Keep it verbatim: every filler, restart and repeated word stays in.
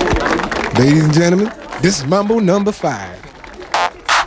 Ladies and gentlemen, this is Mambo number five.